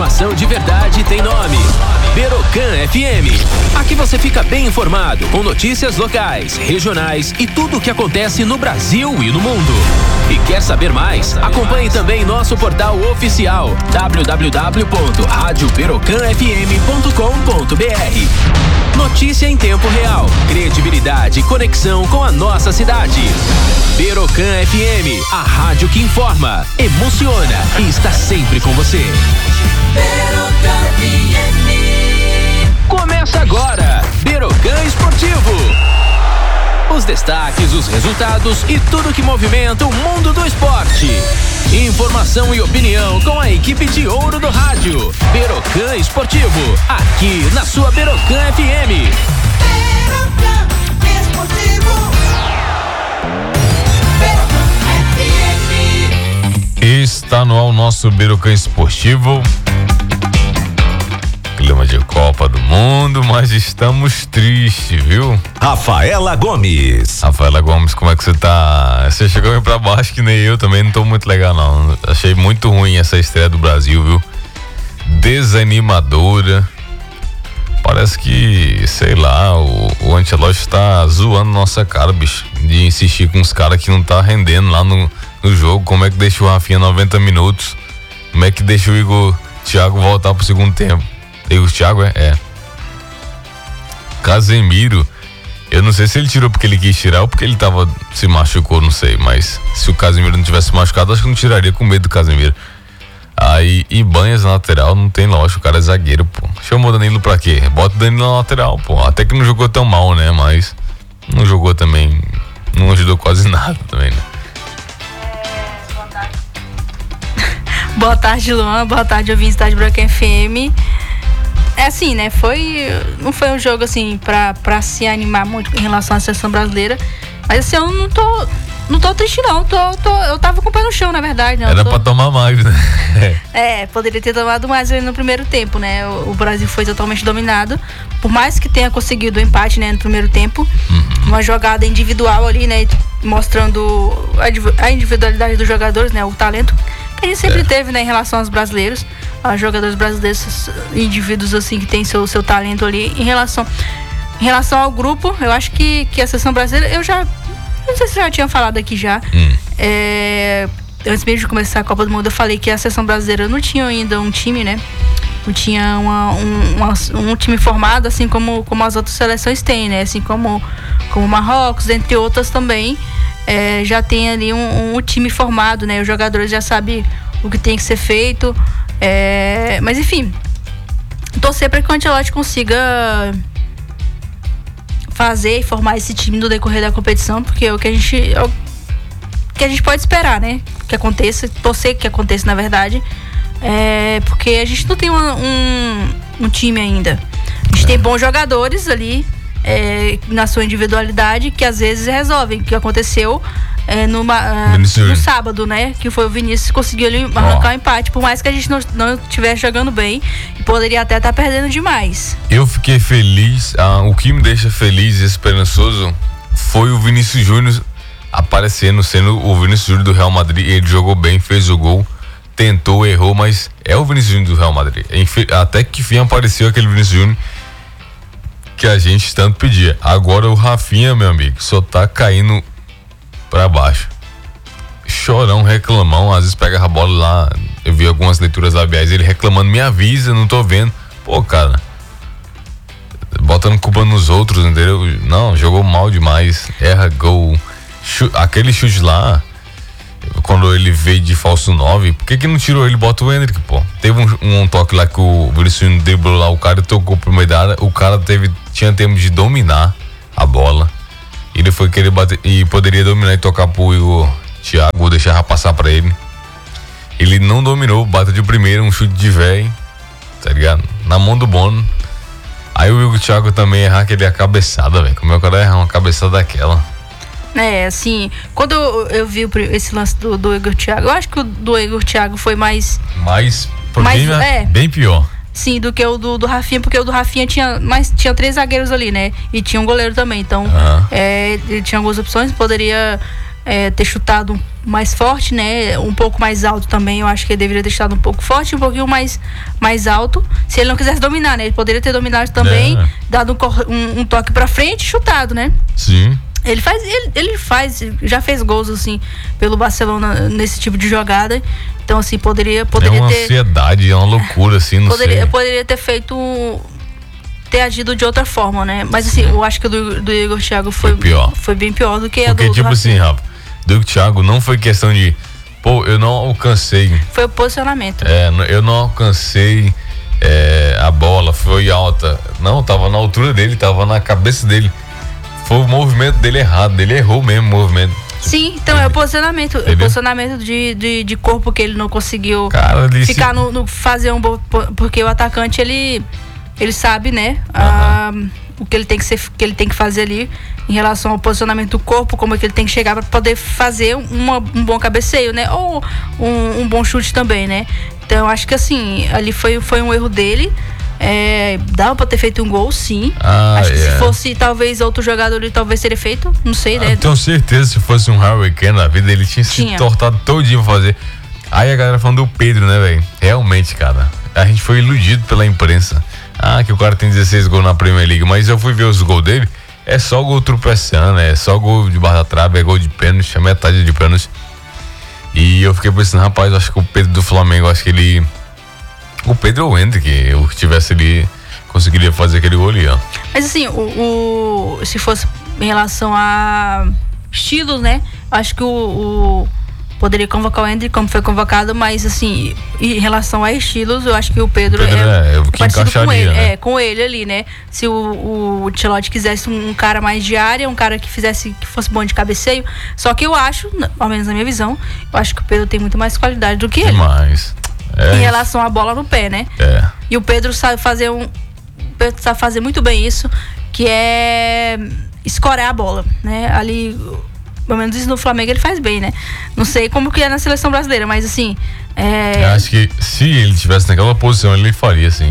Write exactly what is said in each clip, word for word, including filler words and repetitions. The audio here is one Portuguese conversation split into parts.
informação de verdade tem nome. Berocan F M. Aqui você fica bem informado com notícias locais, regionais e tudo o que acontece no Brasil e no mundo. E quer saber mais? Acompanhe também nosso portal oficial w w w ponto rádio berocan f m ponto com ponto b r. Notícia em tempo real, credibilidade e conexão com a nossa cidade. Berocan F M, a rádio que informa, emociona e está sempre com você. Berocan F M. Começa agora, Berocan Esportivo. Os destaques, os resultados e tudo que movimenta o mundo do esporte. Informação e opinião com a equipe de ouro do rádio. Berocan Esportivo, aqui na sua Berocan F M. Berocan Esportivo. Berocan F M. Está no ar o nosso Berocan Esportivo. Clima de Copa do Mundo, mas estamos tristes, viu? Rafaela Gomes. Rafaela Gomes, como é que você tá? Você chegou bem pra baixo que nem eu, também não tô muito legal não. Achei muito ruim essa estreia do Brasil, viu? Desanimadora. Parece que, sei lá, o, o Ancelotti tá zoando nossa cara, bicho. De insistir com os caras que não tá rendendo lá no, no jogo. Como é que deixa o Rafinha noventa minutos? Como é que deixa o Igor Thiago voltar pro segundo tempo? Igor Thiago é? É. Casemiro, eu não sei se ele tirou porque ele quis tirar ou porque ele tava, se machucou, não sei, mas se o Casemiro não tivesse machucado, acho que não tiraria com medo do Casemiro. Aí, Ibanez na lateral, não tem lógico, o cara é zagueiro, pô. Chamou o Danilo pra quê? Bota o Danilo na lateral, pô. Até que não jogou tão mal, né, mas não jogou também, não ajudou quase nada também, né? Boa tarde. Boa tarde, Luan, boa tarde, ouvintes da Berocan F M. É assim, né, foi, não foi um jogo assim pra, pra se animar muito em relação à seleção brasileira, mas assim, eu não tô, não tô triste não, tô, tô, eu tava com o pé no chão, na verdade. Né? Era tô... pra tomar mais, né? É, poderia ter tomado mais ali no primeiro tempo, né, o, o Brasil foi totalmente dominado, por mais que tenha conseguido o empate, né, no primeiro tempo, uhum. Uma jogada individual ali, né, mostrando a individualidade dos jogadores, né, o talento que a gente sempre é. teve, né, em relação aos brasileiros, aos jogadores brasileiros, indivíduos assim que tem seu, seu talento ali. Em relação, em relação ao grupo, eu acho que, que a seleção brasileira, eu já, não sei se eu já tinha falado aqui já, hum. é, antes mesmo de começar a Copa do Mundo, eu falei que a seleção brasileira não tinha ainda um time, né, não tinha uma, um, uma, um time formado, assim como, como as outras seleções têm, né, assim como, como Marrocos, entre outras também. É, já tem ali um, um time formado, né? Os jogadores já sabem o que tem que ser feito. É, mas enfim, torcer para que o Ancelotti consiga fazer e formar esse time no decorrer da competição, porque é o que a gente, é o que a gente pode esperar, né? Que aconteça, torcer que aconteça, na verdade. É, porque a gente não tem uma, um, um time ainda. A gente tem bons jogadores ali. É, na sua individualidade, que às vezes resolvem, que aconteceu é, numa, uh, no sábado, né, que foi o Vinícius que conseguiu ali arrancar o oh. um empate, por mais que a gente não, não estivesse jogando bem e poderia até estar tá perdendo demais. Eu fiquei feliz, ah, o que me deixa feliz e esperançoso foi o Vinícius Júnior aparecendo, sendo o Vinícius Júnior do Real Madrid. Ele jogou bem, fez o gol, tentou, errou, mas é o Vinícius Júnior do Real Madrid. Até que enfim apareceu aquele Vinícius Júnior que a gente tanto pedia. Agora o Rafinha, meu amigo, só tá caindo pra baixo. Chorão, reclamão, às vezes pega a bola lá, eu vi algumas leituras labiais, ele reclamando, me avisa, não tô vendo. Pô, cara, botando culpa nos outros, entendeu? Não, jogou mal demais, erra gol. Chute, aquele chute lá, quando ele veio de falso nove, por que que não tirou ele e bota o Endrick, pô? Teve um, um toque lá que o Vinicius driblou lá o cara e tocou pro meio da área, o cara teve, tinha tempo de dominar a bola, ele foi querer bater, e poderia dominar e tocar pro Igor Thiago, ou deixar passar pra ele. Ele não dominou, bateu de primeira, um chute de véio, tá ligado? Na mão do Bono. Aí o Igor Thiago também errar aquele a cabeçada, velho, como é que o cara errar uma cabeçada daquela? É, assim, quando eu, eu vi esse lance do, do Igor Thiago, eu acho que o do Igor Thiago foi mais... Mais, mais bem, é, bem pior. Sim, do que o do, do Rafinha, porque o do Rafinha tinha, mais, tinha três zagueiros ali, né? E tinha um goleiro também, então uhum. é, ele tinha algumas opções, poderia é, ter chutado mais forte, né? Um pouco mais alto também. Eu acho que ele deveria ter chutado um pouco forte, um pouquinho mais, mais alto. Se ele não quisesse dominar, né? Ele poderia ter dominado também, é. dado um, um, um toque pra frente e chutado, né? Sim. Ele faz, ele, ele faz, já fez gols, assim, pelo Barcelona nesse tipo de jogada. Então, assim, poderia, poderia ter... É uma ter, ansiedade, é uma loucura, assim, não poderia, sei. Poderia ter feito... ter agido de outra forma, né? Mas, assim, eu acho que o do, do Igor Thiago foi, foi pior. Foi bem pior do que Porque, a do Porque, tipo do assim, Rafa, do Igor Thiago não foi questão de... Pô, eu não alcancei... Foi o posicionamento. É, eu não alcancei é, a bola, foi alta. Não, tava na altura dele, tava na cabeça dele. Foi o movimento dele errado, ele errou mesmo o movimento. Sim, então ele, é o posicionamento, o posicionamento de, de, de corpo que ele não conseguiu Cara, ficar se... no, no fazer um bom, porque o atacante ele ele sabe, né, uhum. a, o que ele tem que ser, que ele tem que fazer ali em relação ao posicionamento do corpo, como é que ele tem que chegar para poder fazer uma, um bom cabeceio, né, ou um, um bom chute também, né. Então eu acho que assim ali foi foi um erro dele. É, dava pra ter feito um gol, sim. Ah, Acho que yeah. se fosse talvez outro jogador, ele talvez teria feito. Não sei, né? Eu tenho certeza, se fosse um Harry Kane na vida, ele tinha se tinha. tortado todinho pra fazer. Aí a galera falando do Pedro, né, velho? Realmente, cara, a gente foi iludido pela imprensa. Ah, que o cara tem dezesseis gols na Premier League. Mas eu fui ver os gols dele, é só gol tropeçando, é só gol de barra da trave, é gol de pênalti, é metade de pênalti. E eu fiquei pensando, rapaz, eu acho que o Pedro do Flamengo, eu acho que ele... O Pedro ou o Hendrick, eu tivesse ali, conseguiria fazer aquele gol ali, ó. Mas assim, o, o se fosse em relação a estilos, né? Acho que o, o poderia convocar o Hendrick como foi convocado, mas assim, em relação a estilos, eu acho que o Pedro, Pedro é, é, é parecido com ele, né? é, com ele ali, né? Se o, o Ancelotti quisesse um, um cara mais de área, um cara que fizesse, que fosse bom de cabeceio, só que eu acho, ao menos na minha visão, eu acho que o Pedro tem muito mais qualidade do que ele. Demais. É em relação à bola no pé, né? É. E o Pedro sabe fazer um. O Pedro sabe fazer muito bem isso, que é escorar a bola, né? Ali, pelo menos isso no Flamengo ele faz bem, né? Não sei como que é na seleção brasileira, mas assim. É... Eu acho que se ele estivesse naquela posição, ele faria assim.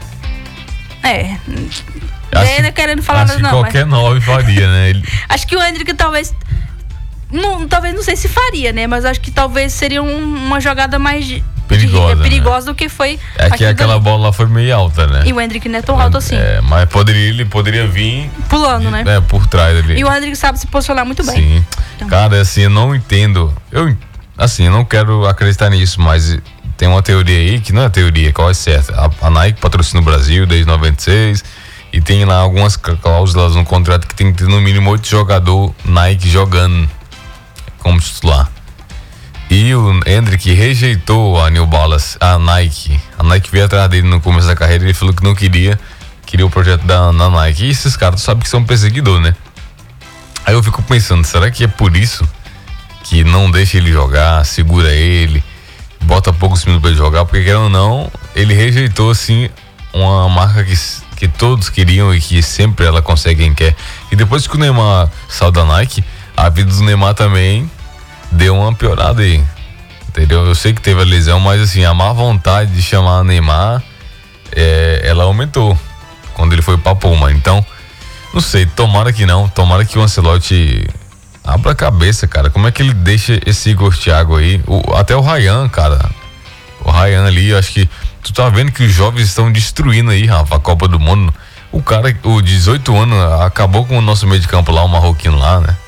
É. Acho, ainda querendo falar acho que não, qualquer mas... nove faria, né? Ele... Acho que o Hendrick talvez. Não, talvez não sei se faria, né? Mas acho que talvez seria um, uma jogada mais. De... perigosa, é perigosa, né? do que foi. É que aquela dali. bola lá foi meio alta, né? E o Hendrick não é tão alto assim. É, mas poderia, ele poderia vir pulando, de, né? É, por trás ali. E o Hendrick sabe se posicionar muito bem. Sim. Então. Cara, assim, eu não entendo. Eu, assim, eu não quero acreditar nisso, mas tem uma teoria aí que não é teoria, qual é certa. A, a Nike patrocina o Brasil desde noventa e seis e tem lá algumas cláusulas no contrato que tem que ter no mínimo oito jogadores Nike jogando como titular. E o Hendrick rejeitou a New Balance, a Nike. A Nike veio atrás dele no começo da carreira e ele falou que não queria, queria o projeto da, da Nike. E esses caras sabem que são perseguidores, né? Aí eu fico pensando, será que é por isso que não deixa ele jogar, segura ele, bota poucos minutos pra ele jogar? Porque querendo ou não, ele rejeitou assim uma marca que, que todos queriam e que sempre ela consegue quem quer. E depois que o Neymar saiu da Nike, a vida do Neymar também deu uma piorada aí, entendeu? Eu sei que teve a lesão, mas assim, a má vontade de chamar Neymar, é, ela aumentou quando ele foi pra Puma. Então, não sei, tomara que não, tomara que o Ancelotti abra a cabeça, cara. Como é que ele deixa esse Igor Thiago aí? O, até o Ryan, cara, o Ryan ali, eu acho que tu tá vendo que os jovens estão destruindo aí, Rafa, a Copa do Mundo. O cara, o dezoito anos, acabou com o nosso meio de campo lá, o marroquino lá, né?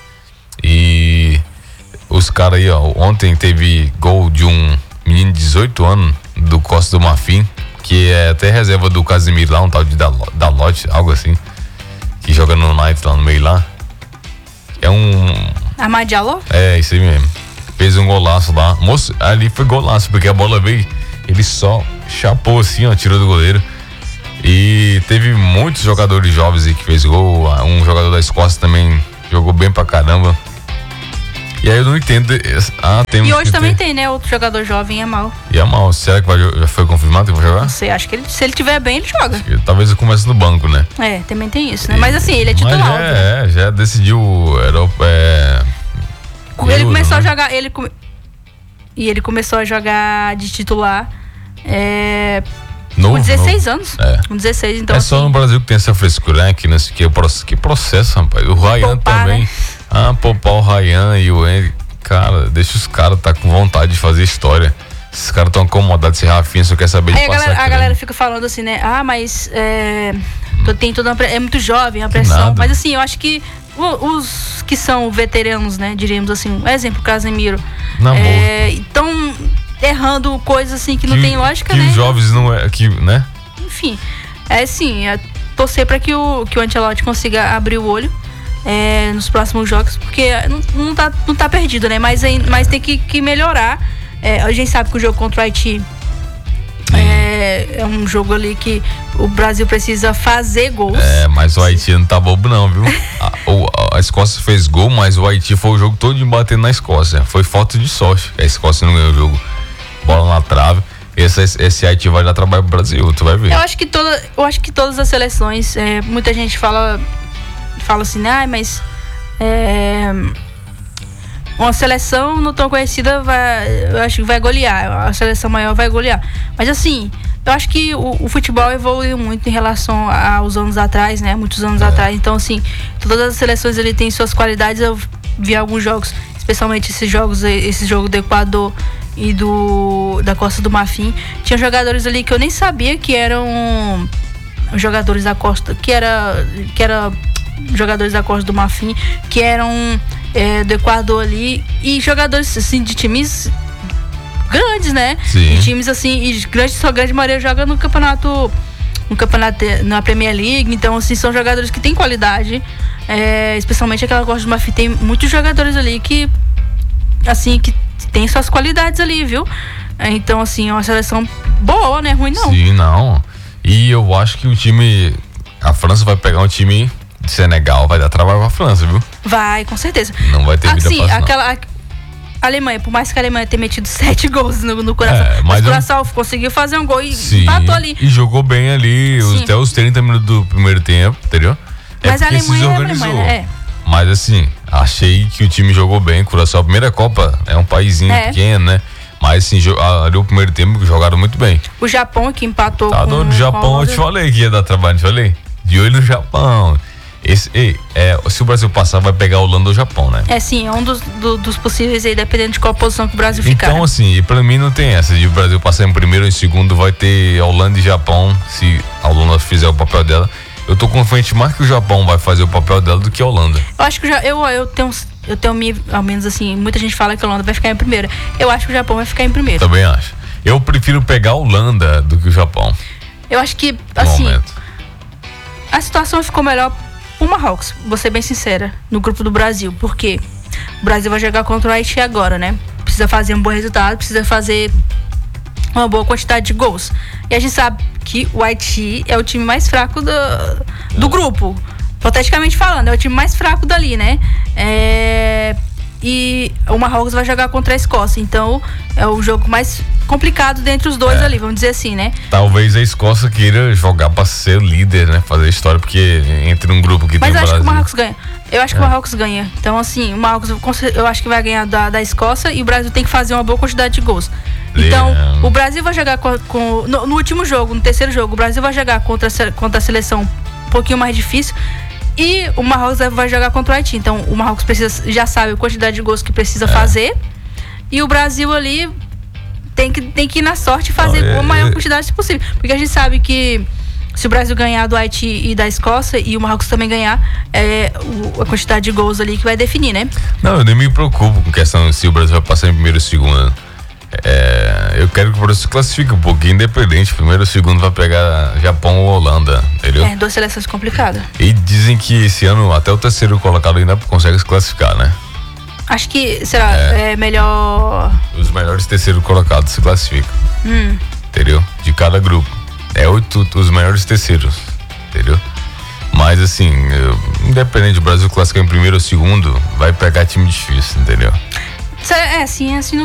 E os caras aí, ó, ontem teve gol de um menino de dezoito anos do Costa do Marfim, que é até reserva do Casemiro lá, um tal de Dalot, algo assim, que joga no United lá no meio lá. É um... Amad Diallo? É, isso aí mesmo. Fez um golaço lá. Moço, ali foi golaço, porque a bola veio, ele só chapou assim, ó, tirou do goleiro. E teve muitos jogadores jovens aí que fez gol. Um jogador da Escócia também jogou bem pra caramba. E aí eu não entendo. Ah, tem e hoje também ter... tem, né? Outro jogador jovem, Yamal. Yamal, será que vai, já foi confirmado que vai jogar? Não sei, acho que ele, se ele tiver bem, ele joga. Que, talvez ele comece no banco, né? É, também tem isso, né? E, mas assim, ele é titular. Mas é, né? é, já decidiu. Era, é, ele começou né? a jogar. Ele come... E ele começou a jogar de titular. É... Novo, com dezesseis novo. anos. É. Com dezesseis, então. É assim... só no Brasil que tem essa frescura, né? Que, nesse, que, que processo, rapaz. O Ryan poupar, também. Né? Ah, poupar o Ryan e o Henry. Cara, deixa os caras tá com vontade de fazer história. Esses caras estão acomodados, esse Rafinha só quer saber de Aí a passar galera, a creme. galera fica falando assim, né? Ah, mas é, tem toda uma, pre- é muito jovem a pressão. Nada. Mas assim, eu acho que o- os que são veteranos, né? Diríamos assim, um exemplo, Casemiro. Na Estão errando coisas assim que não Que- tem lógica, que né? os jovens não é, que, né? Enfim, é assim, é torcer para que o, que o Ancelotti consiga abrir o olho é, nos próximos jogos, porque não, não, tá, não tá perdido, né? Mas, aí- mas tem que, que melhorar. É, a gente sabe que o jogo contra o Haiti é, é um jogo ali que o Brasil precisa fazer gols. É, mas o Haiti não tá bobo não, viu? A, o- a Escócia fez gol, mas o Haiti foi o jogo todo de batendo na Escócia. Foi falta de sorte. A Escócia não ganhou o jogo. Bola na trave. Esse, esse Haiti vai dar trabalho pro Brasil, tu vai ver. Eu acho que toda, eu acho que todas as seleções, é, muita gente fala, fala assim, ah, mas é, uma seleção não tão conhecida vai, eu acho que vai golear, a seleção maior vai golear. Mas assim, eu acho que o, o futebol evoluiu muito em relação aos anos atrás, né? Muitos anos É. atrás. Então, assim, todas as seleções ele têm suas qualidades. Eu vi alguns jogos, especialmente esses jogos, esse jogo do Equador e do da Costa do Marfim. Tinha jogadores ali que eu nem sabia que eram jogadores da Costa, que era que era jogadores da Costa do Marfim, que eram é, do Equador ali, e jogadores assim de times grandes, né? Sim. E times assim, e grandes, só grande maioria joga no campeonato, no campeonato, na Premier League. Então, assim, são jogadores que têm qualidade, é, especialmente aquela Costa do Marfim. Tem muitos jogadores ali que, assim, que tem suas qualidades ali, viu? Então, assim, é uma seleção boa, né? Ruim não. Sim, não. E eu acho que o time. A França vai pegar um time de Senegal, vai dar trabalho pra França, viu? Vai, com certeza. Não vai ter vida Assim, fácil, não. aquela. A Alemanha, por mais que a Alemanha tenha metido sete gols no, no coração, É, mas mas o eu- Curaçao conseguiu fazer um gol e Sim, empatou ali. e jogou bem ali, os- Sim. até os trinta minutos do primeiro tempo, entendeu? Mas a porque se Alemanha é a organizou. Alemanha, é. Mas assim, achei que o time jogou bem. Curaçao, a primeira Copa, é um paísinho É. pequeno, né? Mas assim, jo- ali o primeiro tempo jogaram muito bem. O Japão que empatou Tá com no com Japão, a eu te falei que ia dar trabalho, te falei. De olho no Japão. Esse, ei, é, se o Brasil passar, vai pegar a Holanda ou o Japão, né? É sim, é um dos, do- dos possíveis aí, dependendo de qual posição que o Brasil ficar. Então, assim, e pra mim não tem essa. De o Brasil passar em primeiro ou em segundo, vai ter Holanda e Japão, se a Holanda fizer o papel dela. Eu tô confiante mais que o Japão vai fazer o papel dela do que a Holanda. Eu acho que já, eu, eu tenho, eu tenho minha, ao menos assim, muita gente fala que a Holanda vai ficar em primeiro. Eu acho que o Japão vai ficar em primeiro. Também acho. Eu prefiro pegar a Holanda do que o Japão, Eu acho que, no assim, momento. a situação ficou melhor pro Marrocos, vou ser bem sincera, no grupo do Brasil. Por quê? O Brasil vai jogar contra o Haiti agora, né? Precisa fazer um bom resultado, precisa fazer uma boa quantidade de gols. E a gente sabe que o Haiti é o time mais fraco do, do grupo. Hipoteticamente falando, é o time mais fraco dali, né? É, e o Marrocos vai jogar contra a Escócia. Então, é o jogo mais complicado dentre os dois É. ali, vamos dizer assim, né? Talvez a Escócia queira jogar pra ser líder, né? Fazer história, porque entre um grupo que Mas tem eu o acho que Brasil. o Marrocos ganha. Eu acho que É. o Marrocos ganha. Então, assim, o Marrocos com cer- eu acho que vai ganhar da, da Escócia e o Brasil tem que fazer uma boa quantidade de gols. Então, É. o Brasil vai jogar com. com- no, no último jogo, no terceiro jogo, o Brasil vai jogar contra, a se- contra a seleção um pouquinho mais difícil. E o Marrocos vai jogar contra o Haiti. Então, o Marrocos precisa, já sabe a quantidade de gols que precisa É. fazer. E o Brasil ali tem que, tem que ir na sorte e fazer Não, é- a maior é- quantidade possível. Porque a gente sabe que se o Brasil ganhar do Haiti e da Escócia e o Marrocos também ganhar, é o- a quantidade de gols ali que vai definir, né? Não, eu nem me preocupo com questão se o Brasil vai passar em primeiro ou segundo. É, eu quero que o Brasil se classifique um pouquinho independente. Primeiro ou segundo vai pegar Japão ou Holanda, entendeu? É, duas seleções complicadas. E dizem que esse ano até o terceiro colocado ainda consegue se classificar, né? Acho que será é. melhor. Os melhores terceiros colocados se classificam, Hum, entendeu? De cada grupo. É oito os melhores terceiros, entendeu? Mas assim, eu- independente do Brasil classificar em primeiro ou segundo, vai pegar time difícil, entendeu? é assim, assim